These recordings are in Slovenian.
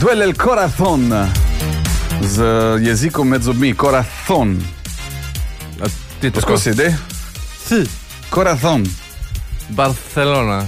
Duele el corazón. Z jezikom med zobmi. Corazón. Poskusi, dej. Si. Corazón. Barcelona.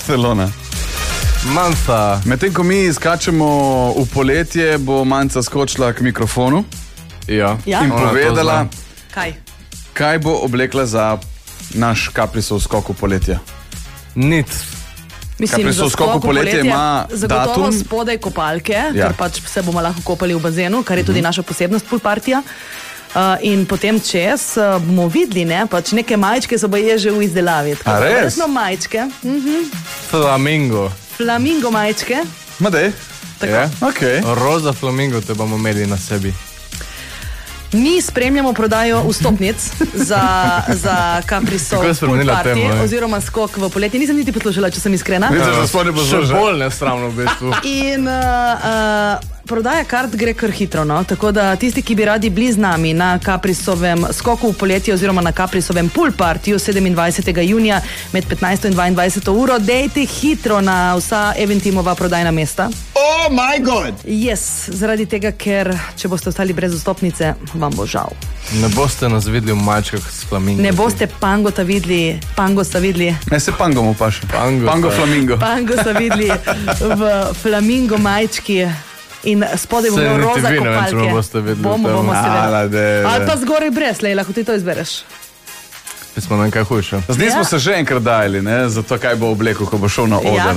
Manca. Medtem ko mi skačemo v poletje, bo Manca skočila k mikrofonu Ja. Ja. in Ona to povedala, Kaj? kaj bo oblekla za naš Caprisov skok v poletje. Nic. Mislim, Caprisov za skok v skok v poletje ima zagotovo datum. spodaj kopalke, Ja. ker pač se bomo lahko kopali v bazenu, kar je tudi naša posebnost poolpartija. In potem čez bomo videli, ne, pač neke majčke so baje že v izdelavi. A res? Verjetno majčke, Flamingo. flamingo majčke. Ma dej. Tako. Ja? Okay. Roza flamingo te bomo imeli na sebi. Mi spremljamo prodajo vstopnic za Caprisov Kako je spremenila pool party, temo, ne? oziroma skok v poletje. Nisem niti poslušala, če sem iskrena. Vidiš, da sploh ne bo Še zložen. bolj nesramno v bistvu. In prodaja kart gre kar hitro, no? Tako da tisti, ki bi radi bili z nami na Caprisovem skoku v poletje oziroma na Caprisovem pool partiju 27. junija med 15. in 22. uro, dejte hitro na vsa Eventimova prodajna mesta. Oh my god! Yes, zaradi tega, ker če boste ostali brez vstopnice, vam bo žal. Ne boste nas videli v mačkah s flamingo. Ne boste pangosta videli, Ne se pangomu paše. Pango flamingo. pangosta videli v flamingo majčki. In spodaj bomo Saj niti roza vi ne vem, če kopalke. me boste videli Bomo v tem. seveda. Ala, dej. Ali pa zgoraj brez, lej, lahko ti to izbereš. Smo na nekaj hujše. Z njim smo se že enkrat dajali, ne, za to, kaj bo oblekel, ko bo šel na oder. Ja.